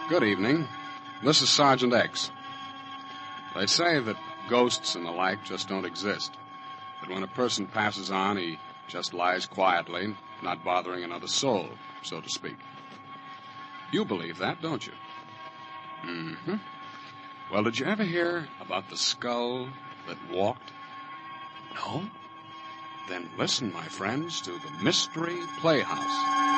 Good evening. This is Sergeant X. They say that ghosts and the like just don't exist. That when a person passes on, he just lies quietly, not bothering another soul, so to speak. You believe that, don't you? Mm-hmm. Well, did you ever hear about the skull that walked? No? Then listen, my friends, to the Mystery Playhouse.